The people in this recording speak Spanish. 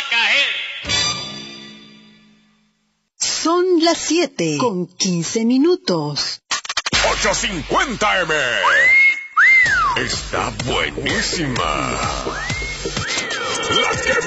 caer. Son las 7:15. 850 M. Está buenísima. La que